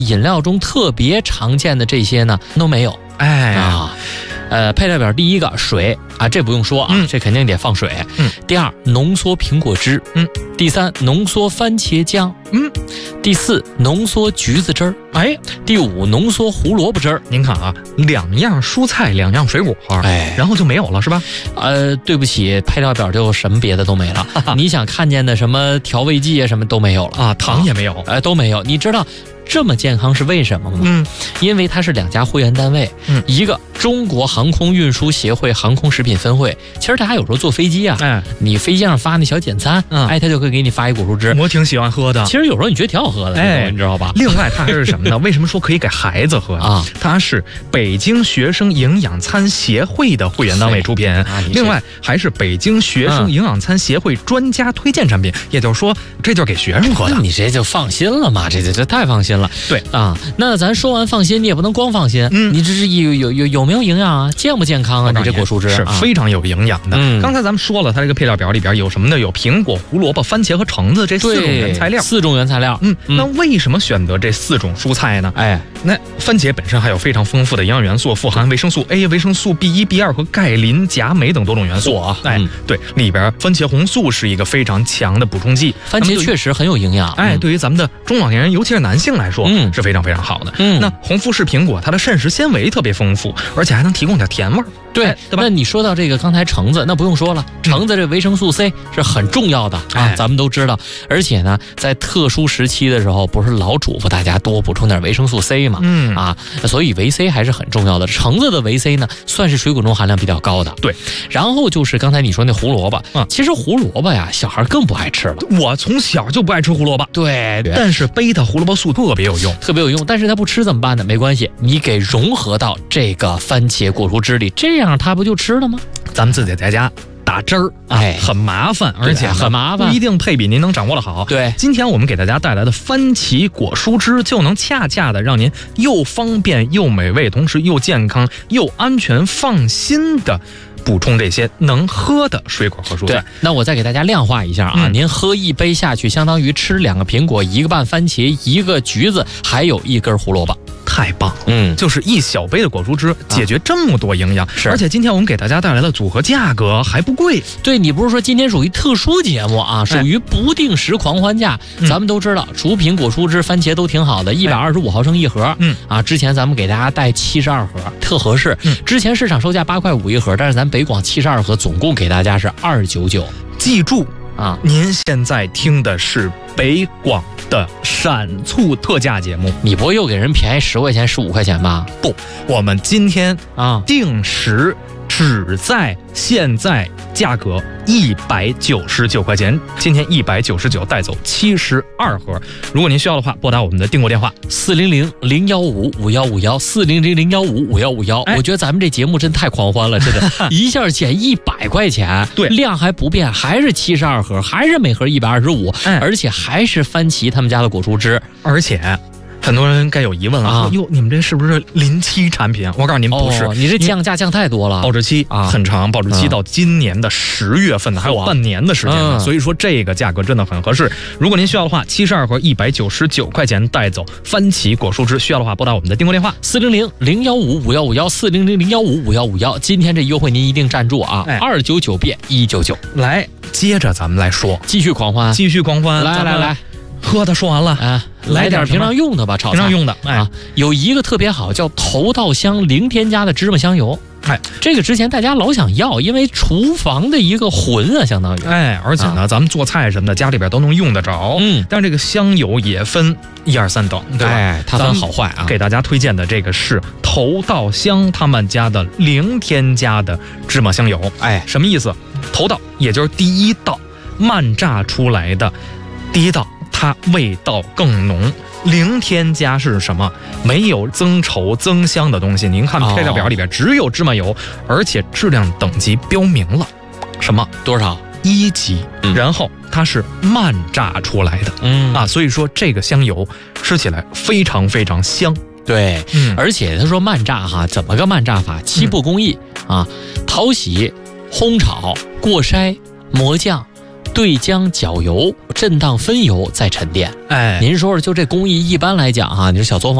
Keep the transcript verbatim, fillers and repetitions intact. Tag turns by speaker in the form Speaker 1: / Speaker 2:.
Speaker 1: 饮料中特别常见的这些呢都没有。
Speaker 2: 哎
Speaker 1: 啊，呃，配料表第一个水啊，这不用说啊，
Speaker 2: 嗯、
Speaker 1: 这肯定得放水。
Speaker 2: 嗯，
Speaker 1: 第二，浓缩苹果汁。
Speaker 2: 嗯，
Speaker 1: 第三，浓缩番茄酱。
Speaker 2: 嗯，
Speaker 1: 第四，浓缩橘子汁儿。
Speaker 2: 哎，
Speaker 1: 第五，浓缩胡萝卜汁儿。
Speaker 2: 您看啊，两样蔬菜，两样水果，
Speaker 1: 哎，
Speaker 2: 然后就没有了是吧？
Speaker 1: 呃，对不起，配料表就什么别的都没了。你想看见的什么调味剂啊，什么都没有了
Speaker 2: 啊，糖也没有，
Speaker 1: 哎、呃，都没有。你知道这么健康是为什么吗？
Speaker 2: 嗯，
Speaker 1: 因为它是两家会员单位，
Speaker 2: 嗯，
Speaker 1: 一个中国航空运输协会航空食品分会。其实大家有时候坐飞机啊，
Speaker 2: 哎，
Speaker 1: 你飞机上发那小简餐，嗯，哎，他就会给你发一果蔬汁。
Speaker 2: 我挺喜欢喝的。
Speaker 1: 其实有时候你觉得挺好喝的，哎，你知道吧？
Speaker 2: 另外，它还是什么呢？为什么说可以给孩子喝啊？它是北京学生营养餐协会的会员单位出品，啊、另外还是北京学生营养餐协会专家推荐产品。嗯、也就是说，这就是给学生喝的。
Speaker 1: 你这就放心了嘛？这这这太放心了。
Speaker 2: 对
Speaker 1: 啊，那咱说完放心，你也不能光放心。嗯，你这是有有有有没有营养啊？健不健康啊？你这果蔬汁
Speaker 2: 是非常有营养的。嗯，刚才咱们说了，它这个配料表里边有什么呢？有苹果、胡萝卜、番茄和橙子这四种原材料。
Speaker 1: 四种原材料。
Speaker 2: 嗯，那为什么选择这四种蔬菜呢？
Speaker 1: 哎，
Speaker 2: 那番茄本身还有非常丰富的营养元素，富含维生素 A、维生素 B 一、B 二和钙、磷、钾、镁等多种元素啊。哎，嗯、对，里边番茄红素是一个非常强的补充剂。
Speaker 1: 番茄确实很有营养。
Speaker 2: 哎，对于咱们的中老年人，尤其是男性来说，嗯，是非常非常好的。嗯，那红富士苹果它的膳食纤维特别丰富，而且还能提供点甜味儿。
Speaker 1: 对，对吧？那你说到这个刚才橙子，那不用说了，橙子这维生素 C 是很重要的、嗯、啊，咱们都知道。而且呢，在特殊时期的时候，不是老嘱咐大家多补充点维生素 C 嘛？嗯啊，所以维 C 还是很重要的。橙子的维 C 呢，算是水果中含量比较高的。
Speaker 2: 对，
Speaker 1: 然后就是刚才你说那胡萝卜，嗯，其实胡萝卜呀，小孩更不爱吃了。
Speaker 2: 我从小就不爱吃胡萝卜，
Speaker 1: 对，对
Speaker 2: 但是贝塔胡萝卜素特别有用，
Speaker 1: 特别有用。但是他不吃怎么办呢？没关系，你给融合到这个番茄果蔬汁里，这样他不就吃了吗？
Speaker 2: 咱们自己在家打汁儿，哎，很麻烦，而且
Speaker 1: 很麻烦，
Speaker 2: 不一定配比您能掌握的好。
Speaker 1: 对，
Speaker 2: 今天我们给大家带来的番茄果蔬汁，就能恰恰的让您又方便又美味，同时又健康又安全放心的补充这些能喝的水果和蔬菜。
Speaker 1: 那我再给大家量化一下啊，嗯、您喝一杯下去，相当于吃两个苹果，一个半番茄，一个橘子，还有一根胡萝卜。
Speaker 2: 太棒了，嗯，就是一小杯的果蔬汁解决这么多营养，
Speaker 1: 是、
Speaker 2: 而且今天我们给大家带来的组合价格还不贵。
Speaker 1: 对，你不是说今天属于特殊节目啊，属于不定时狂欢价。哎、咱们都知道，薯品、果蔬汁、番茄都挺好的，一百二十五毫升一盒。嗯啊，之前咱们给大家带七十二盒，特合适。嗯，之前市场售价八块五一盒，但是咱北广七十二盒总共给大家是二九九。
Speaker 2: 记住啊，您现在听的是北广的闪促特价节目，
Speaker 1: 你不会又给人便宜十块钱、十五块钱吧？
Speaker 2: 不，我们今天啊定时只在现在价格一百九十九块钱，今天一百九十九带走七十二盒。如果您需要的话，拨打我们的订购电话
Speaker 1: 四零零零幺五五幺五幺四零零零幺五五幺五幺。我觉得咱们这节目真太狂欢了，真的，一下减一百块钱，
Speaker 2: 对，
Speaker 1: 量还不变，还是七十二盒，还是每盒一百二十五，而且还是番茄他们家的果蔬汁，
Speaker 2: 而且。很多人该有疑问了，啊、哟，你们这是不是临期产品？我告诉您不是，
Speaker 1: 哦、你这降价降太多了，
Speaker 2: 保质期很长，啊、保质期到今年的十月份呢，嗯、还有半年的时间呢，嗯、所以说这个价格真的很合适。如果您需要的话，七十二盒一百九十九块钱带走番茄果蔬汁，需要的话拨打我们的订购电话
Speaker 1: 四零零零幺五五幺五幺四零零零幺五五幺五幺。今天这优惠您一定站住啊！二九九变一九九，
Speaker 2: 来，接着咱们来说，
Speaker 1: 继续狂欢，
Speaker 2: 继续狂欢，
Speaker 1: 来来来。
Speaker 2: 喝的说完了
Speaker 1: 啊，来点平常用的吧，炒菜
Speaker 2: 平常用的。哎、
Speaker 1: 啊，有一个特别好，叫头稻香零添加的芝麻香油。
Speaker 2: 哎，
Speaker 1: 这个之前大家老想要，因为厨房的一个魂啊，相当于。
Speaker 2: 哎，而且呢，啊、咱们做菜什么的，家里边都能用得着。嗯，但是这个香油也分一二三等，对吧？
Speaker 1: 哎，它分好坏啊。
Speaker 2: 给大家推荐的这个是头稻香他们家的零添加的芝麻香油。哎，什么意思？头稻也就是第一道慢榨出来的第一道。它味道更浓，零添加是什么？没有增稠增香的东西。您看配料表里边只有芝麻油，而且质量等级标明了，什么
Speaker 1: 多少
Speaker 2: 一级，嗯、然后它是慢榨出来的，嗯啊，所以说这个香油吃起来非常非常香。
Speaker 1: 对，嗯，而且他说慢榨哈，怎么个慢榨法？七步工艺、嗯、啊，淘洗、烘炒、过筛、磨酱。 对浆搅油，震荡分油再沉淀。
Speaker 2: 哎，
Speaker 1: 您说说，就这工艺，一般来讲哈、啊，你说小作坊